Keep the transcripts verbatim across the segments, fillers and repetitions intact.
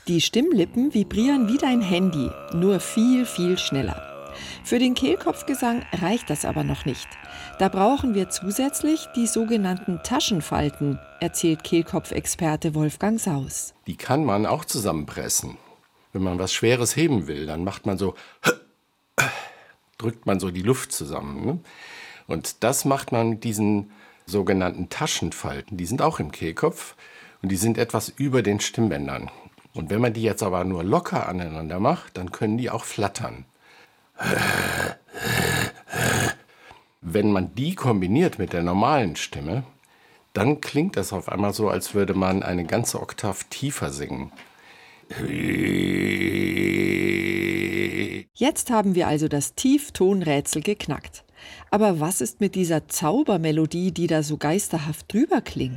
Die Stimmlippen vibrieren wie dein Handy, nur viel, viel schneller. Für den Kehlkopfgesang reicht das aber noch nicht. Da brauchen wir zusätzlich die sogenannten Taschenfalten, erzählt Kehlkopfexperte Wolfgang Saus. Die kann man auch zusammenpressen. Wenn man was Schweres heben will, dann macht man so, drückt man so die Luft zusammen. Ne? Und das macht man mit diesen sogenannten Taschenfalten. Die sind auch im Kehlkopf und die sind etwas über den Stimmbändern. Und wenn man die jetzt aber nur locker aneinander macht, dann können die auch flattern. Wenn man die kombiniert mit der normalen Stimme, dann klingt das auf einmal so, als würde man eine ganze Oktav tiefer singen. Jetzt haben wir also das Tieftonrätsel geknackt. Aber was ist mit dieser Zaubermelodie, die da so geisterhaft drüber klingt?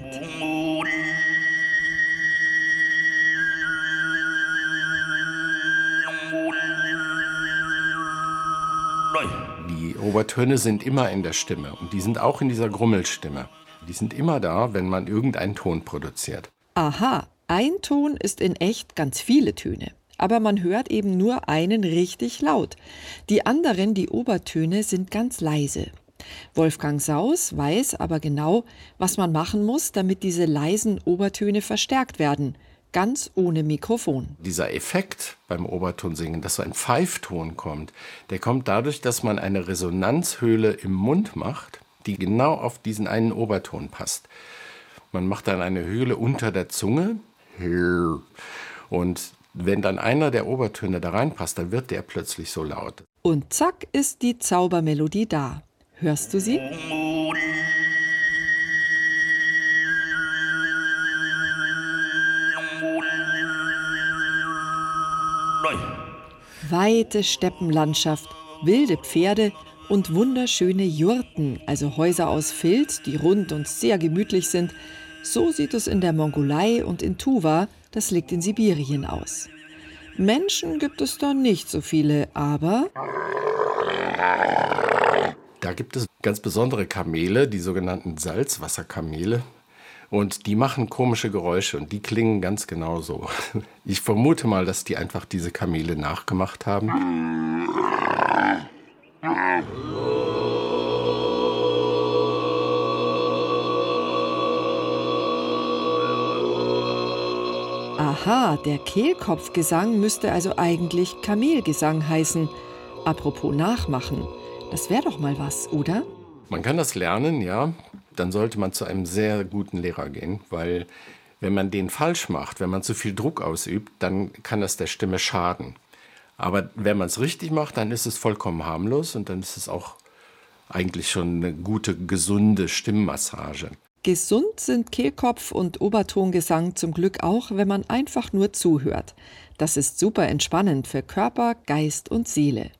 Die Obertöne sind immer in der Stimme und die sind auch in dieser Grummelstimme. Die sind immer da, wenn man irgendeinen Ton produziert. Aha, ein Ton ist in echt ganz viele Töne. Aber man hört eben nur einen richtig laut. Die anderen, die Obertöne, sind ganz leise. Wolfgang Saus weiß aber genau, was man machen muss, damit diese leisen Obertöne verstärkt werden. Ganz ohne Mikrofon. Dieser Effekt beim Obertonsingen, dass so ein Pfeifton kommt, der kommt dadurch, dass man eine Resonanzhöhle im Mund macht, die genau auf diesen einen Oberton passt. Man macht dann eine Höhle unter der Zunge und wenn dann einer der Obertöne da reinpasst, dann wird der plötzlich so laut. Und zack ist die Zaubermelodie da. Hörst du sie? Weite Steppenlandschaft, wilde Pferde und wunderschöne Jurten, also Häuser aus Filz, die rund und sehr gemütlich sind. So sieht es in der Mongolei und in Tuva, das liegt in Sibirien, aus. Menschen gibt es da nicht so viele, aber da gibt es ganz besondere Kamele, die sogenannten Salzwasserkamele. Und die machen komische Geräusche und die klingen ganz genau so. Ich vermute mal, dass die einfach diese Kamele nachgemacht haben. Aha, der Kehlkopfgesang müsste also eigentlich Kamelgesang heißen. Apropos nachmachen, das wäre doch mal was, oder? Man kann das lernen, ja. Dann sollte man zu einem sehr guten Lehrer gehen, weil wenn man den falsch macht, wenn man zu viel Druck ausübt, dann kann das der Stimme schaden. Aber wenn man es richtig macht, dann ist es vollkommen harmlos und dann ist es auch eigentlich schon eine gute, gesunde Stimmmassage. Gesund sind Kehlkopf- und Obertongesang zum Glück auch, wenn man einfach nur zuhört. Das ist super entspannend für Körper, Geist und Seele.